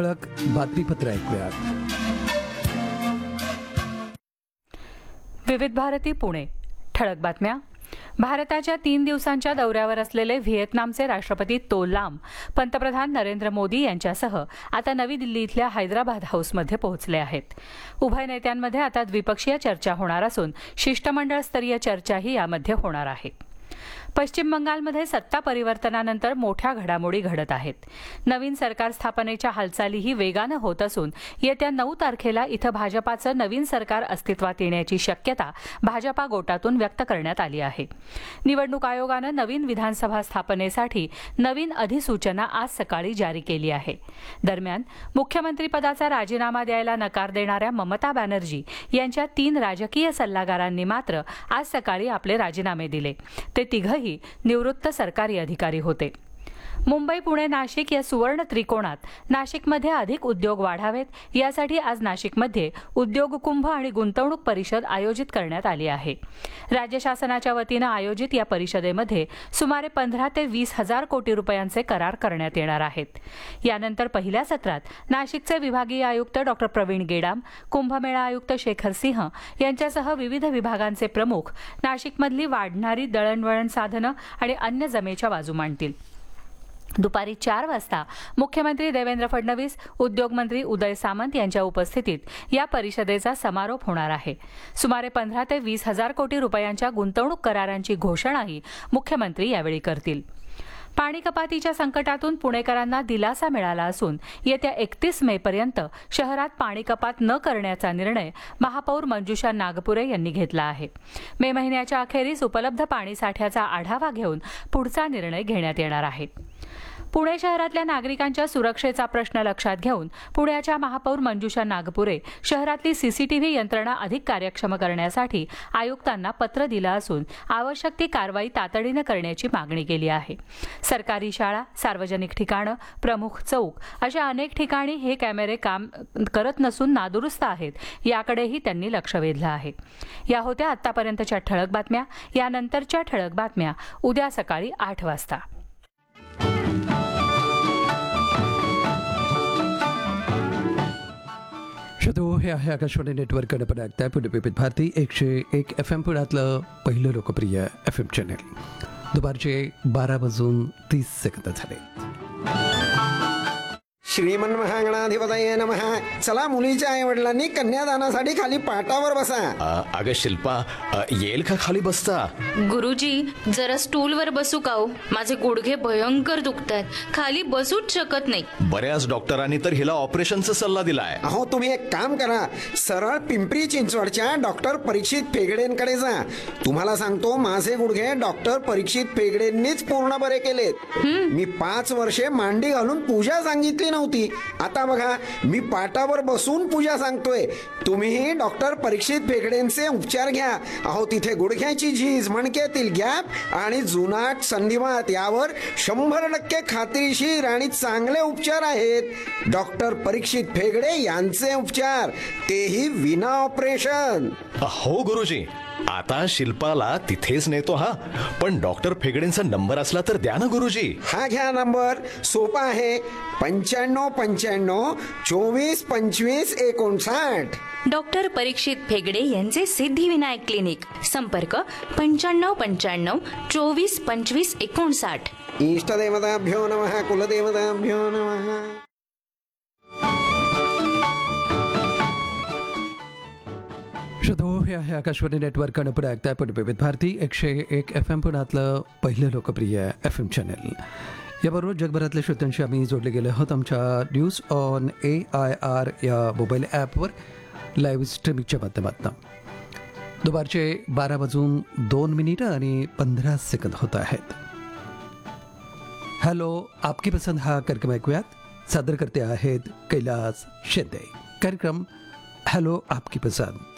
ठळक बातमीपत्र ऐकूयात. विविध भारती पुणे. ठळक बातम्या. भारताच्या 3 दिवसांच्या दौऱ्यावर असलेले व्हिएतनामचे राष्ट्रपती तो लाम पंतप्रधान नरेंद्र मोदी यांच्यासह आता नवी दिल्ली इथल्या हैदराबाद हाऊसमध्ये पोहोचले आहेत. उभय नेत्यांमध्ये आता द्विपक्षीय चर्चा होणार असून शिष्टमंडळ स्तरीय चर्चाही यामध्ये होणार आहे. पश्चिम बंगालमध्ये सत्ता परिवर्तनानंतर मोठ्या घडामोडी घडत आहेत. नवीन सरकार स्थापनेच्या हालचालीही वेगानं होत असून येत्या 9 तारखेला इथं भाजपाचं नवीन सरकार अस्तित्वात येण्याची शक्यता भाजपा गोटातून व्यक्त करण्यात आली आहे. निवडणूक आयोगानं नवीन विधानसभा स्थापनेसाठी नवीन अधिसूचना आज सकाळी जारी केली आहे. दरम्यान मुख्यमंत्रीपदाचा राजीनामा द्यायला नकार देणाऱ्या ममता बॅनर्जी यांच्या 3 राजकीय सल्लागारांनी मात्र आज सकाळी आपले राजीनामे दिले. ते तिघही निवृत्त सरकारी अधिकारी होते. मुंबई, पुणे, नाशिक या सुवर्ण त्रिकोणात नाशिकमध्ये अधिक उद्योग वाढावेत यासाठी आज नाशिकमध्ये उद्योग कुंभ आणि गुंतवणूक परिषद आयोजित करण्यात आली आहे. राज्य शासनाच्या वतीनं आयोजित या परिषदेमध्ये सुमारे 15 ते 20 हजार कोटी रुपयांचे करार करण्यात येणार आहेत. यानंतर पहिल्या सत्रात नाशिकचे विभागीय आयुक्त डॉक्टर प्रवीण गेडाम, कुंभमेळा आयुक्त शेखर सिंह यांच्यासह विविध विभागांचे प्रमुख नाशिकमधली वाढणारी दळणवळण साधनं आणि अन्य जमेच्या बाजू मांडतील. दुपारी 4 वाजता मुख्यमंत्री देवेंद्र फडणवीस, उद्योगमंत्री उदय सामंत यांच्या उपस्थितीत या परिषदेचा समारोप होणार आहे. सुमारे 15 ते 20 हजार कोटी रुपयांच्या गुंतवणूक करारांची घोषणाही मुख्यमंत्री यावेळी करतील. पाणी कपातीच्या संकटातून पुणेकरांना दिलासा मिळाला असून येत्या 31 मेपर्यंत शहरात पाणी कपात न करण्याचा निर्णय महापौर मंजुषा नागपुरे यांनी घेतला आहे. मे महिन्याच्या अखेरीस उपलब्ध पाणीसाठ्याचा आढावा घेऊन पुढचा निर्णय घेण्यात येणार आहे. पुणे शहरातल्या नागरिकांच्या सुरक्षेचा प्रश्न लक्षात घेऊन पुण्याच्या महापौर मंजुषा नागपुरे शहरातली सीसीटीव्ही यंत्रणा अधिक कार्यक्षम करण्यासाठी आयुक्तांना पत्र दिलं असून आवश्यक ती कारवाई तातडीनं करण्याची मागणी केली आहे. सरकारी शाळा, सार्वजनिक ठिकाणं, प्रमुख चौक अशा अनेक ठिकाणी हे कॅमेरे काम करत नसून नादुरुस्त आहेत, याकडेही त्यांनी लक्ष वेधलं आहे. या होत्या आतापर्यंतच्या ठळक बातम्या. यानंतरच्या ठळक बातम्या उद्या सकाळी 8 वाजता. हे आहे आकाशवाणी नेटवर्क आपण ऐकताय पुणे विविध भारती 101 FM पुण्यातलं पहिलं लोकप्रिय FM चॅनेल. दुपारचे 12:30 झाले. श्रीमन महागणाधिपतये नमः. चला, मुलीच्या आई वडिलांनी कन्यादानासाठी खाली पाटावर बसा. अगं शिल्पा, येईल का खाली बसता? गुरुजी, जरा स्टूलवर बसू का हो? माझे गुडघे भयंकर दुखतात, खाली बसूच शकत नाही. बऱ्याच डॉक्टरांनी तर हिला ऑपरेशनचा सल्ला दिलाय. अहो, तुम्ही एक काम करा, सरळ पिंपरी चिंचवडच्या डॉक्टर परीक्षित फेगडेंकडे जा. तुम्हाला सांगतो, माझे गुडघे डॉक्टर परीक्षित फेगडेंनीच पूर्ण बरे केलेत. मी 5 वर्षे मांडी घालून पूजा सांगितली नव्हती. आता बघा, मी पाटावर बसून पूजा सांगतोय. तुम्हीही डॉक्टर परीक्षित फेगडेंचे उपचार घ्या. अहो, तिथे गुडघ्याची झीज, मणक्यातील गॅप आणि जुनाट संधिवात यावर 100% खात्रीशीर आणि चांगले उपचार आहेत. डॉक्टर परीक्षित फेगडे यांचे उपचार, तेही विना ऑपरेशन. हो गुरुजी, आता शिल्पाला तिथेच नेतो. हा, पण डॉक्टर फेगडेंचा नंबर असला तर द्या ना गुरुजी. हा घ्या नंबर, सोपा आहे. 9595 24 25 59. डॉक्टर परीक्षित फेगडे यांचे सिद्धिविनायक क्लिनिक. संपर्क 9595 24 25 59. इष्टदेवताभ्यो नमः, कुलदेवताभ्यो नमः. हे आहे आकाशवाणी नेटवर्क आपण ऐकताय पुणे विविध भारती 101 FM पुण्यातलं पहिलं लोकप्रिय FM चॅनेल. याबरोबर जगभरातल्या श्रोत्यांशी आम्ही जोडले गेले आहोत आमच्या न्यूज ऑन AIR या मोबाईल ॲपवर लाईव्ह स्ट्रीमिंगच्या माध्यमातून. दुपारचे 12:02 आणि 15 होत आहेत. हॅलो आपकी पसंद हा कार्यक्रम ऐकूयात. सादर करते आहेत कैलास शिंदे. कार्यक्रम हॅलो आपकी पसंद.